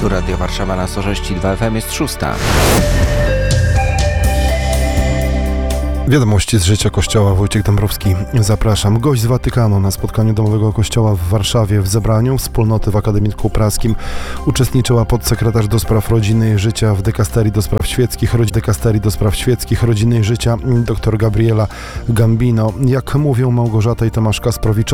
Tu Radio Warszawa na Sorześci 2 FM jest 6. Wiadomości z życia Kościoła. Wojciech Dąbrowski. Zapraszam. Gość z Watykanu na spotkaniu Domowego Kościoła w Warszawie. W zebraniu wspólnoty w Akademicku Praskim uczestniczyła podsekretarz do spraw rodziny i życia w Dykasterii do spraw świeckich rodziny i życia dr Gabriela Gambino. Jak mówią Małgorzata i Tomasz Kasprowicz,